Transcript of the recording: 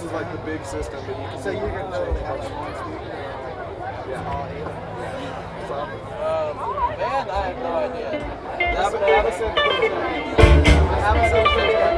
is like the big system, but you can So you're going to totally have change one speaker? Yeah. All 8 of them? Man, I have no idea. Addison,